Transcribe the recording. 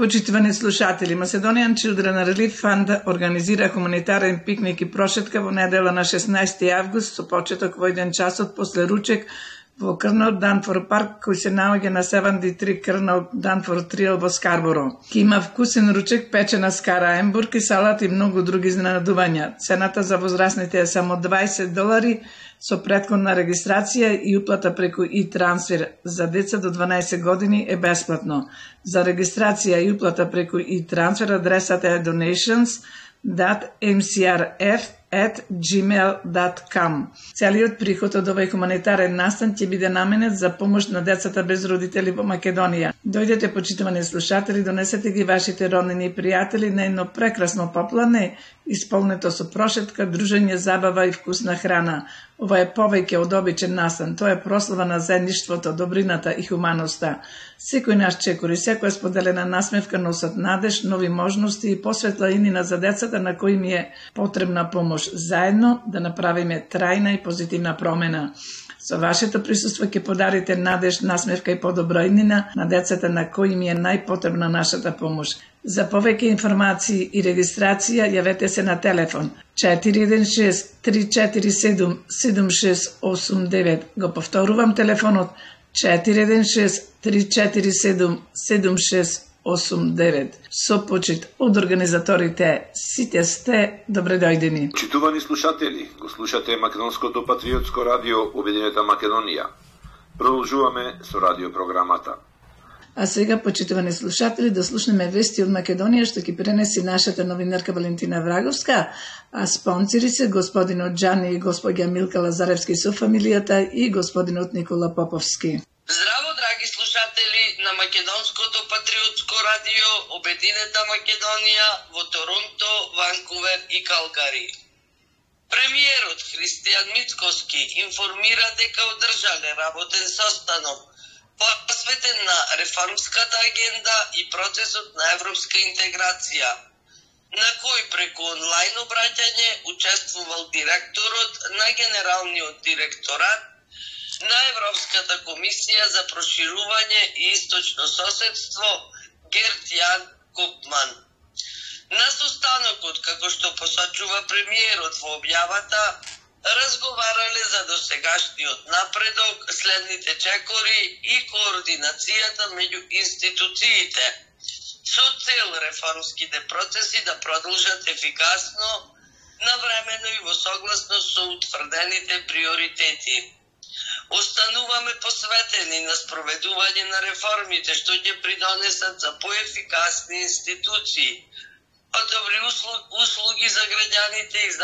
Почитувани слушатели, Macedonian Children Relief Fund организира хуманитарен пикник и прошетка во недела на 16 август со почеток во 1 часот после ручек во Крнал Данфор парк, кој се наоѓа на 73 Крнал Данфор Триел во Скарборо. Ки има вкусен ручек, печена скара, ембург и салат и многу други изненадувања. Цената за возрастните е само $20 со претходна регистрација и уплата преку e-трансфер. За деца до 12 години е бесплатно. За регистрација и уплата преку e-трансфер адресата е donations.mcrf@gmail.com. Целиот приход од овој хуманитарен настан ќе биде наменет за помош на децата без родители во Македонија. Дојдете, почитувани слушатели, донесете ги вашите роднини и пријатели на едно прекрасно поплане, исполнето со прошетка, дружење, забава и вкусна храна. Ова е повеќе од обичен настан, тоа е прослава на заедништвото, добрината и хуманоста. Секој наш чекор и секоја споделена насмевка носат надеж, нови можности и посветла инина за децата на кои ми е потребна помош. Заедно да направиме трајна и позитивна промена. Со вашето присуство ќе подарите надеж, насмевка и подобра иднина на децата на кои ми е најпотребна нашата помош. За повеќе информации и регистрација јавете се на телефон 416-347-7689. Го повторувам телефонот 416-347-7689. Со почит од организаторите, сите сте добре дојдени. Читувани слушатели, го слушате Македонското патриотско радио Обединета Македонија. Продолжуваме со радиопрограмата. А сега, почитувани слушатели, да слушнеме вести од Македонија што ќе пренеси нашата новинарка Валентина Враговска, а спонсори се господинот Джани и господја Милка Лазаревски со фамилијата и господинот Никола Поповски. Здраво, драги слушатели на Македонското патриотско радио Обединета Македонија во Торонто, Ванкувер и Калгари. Премиерот Христијан Мицкоски информира дека одржале работен состанок посветен на реформската агенда и процесот на европска интеграција, на кој преку онлайн обраќање учествувал директорот на Генералниот директорат на Европската комисија за проширување и источно соседство Герт Јан Копман. На состанокот, како што посочува премиерот во објавата, разговарале за досегашниот напредок, следните чекори и координацијата меѓу институциите, со цел реформските процеси да продолжат ефикасно, навремено и во согласност со утврдените приоритети. Остануваме посветени на спроведување на реформите што ќе придонесат за поефикасни институции, подобри услуги за граѓаните и за